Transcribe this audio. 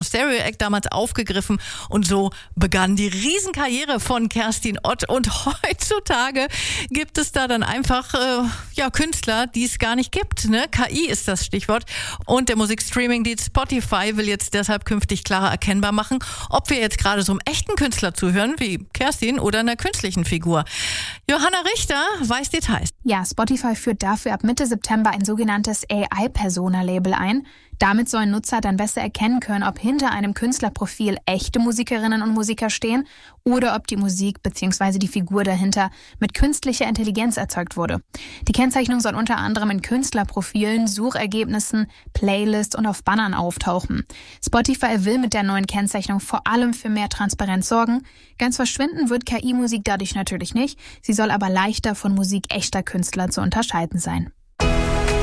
Stereo Act damals aufgegriffen und so begann die Riesenkarriere von Kerstin Ott. Und heutzutage gibt es da dann einfach Künstler, die es gar nicht gibt. Ne? KI ist das Stichwort. Und der Musikstreaming-Dienst Spotify will jetzt deshalb künftig klarer erkennbar machen, ob wir jetzt gerade so einem echten Künstler zuhören, wie Kerstin, oder einer künstlichen Figur. Johanna Richter weiß Details. Ja, Spotify führt dafür ab Mitte September ein sogenanntes AI-Persona-Label ein. Damit sollen Nutzer dann besser erkennen können, ob hinter einem Künstlerprofil echte Musikerinnen und Musiker stehen oder ob die Musik bzw. die Figur dahinter mit künstlicher Intelligenz erzeugt wurde. Die Kennzeichnung soll unter anderem in Künstlerprofilen, Suchergebnissen, Playlists und auf Bannern auftauchen. Spotify will mit der neuen Kennzeichnung vor allem für mehr Transparenz sorgen. Ganz verschwinden wird KI-Musik dadurch natürlich nicht. Sie soll aber leichter von Musik echter Künstler zu unterscheiden sein.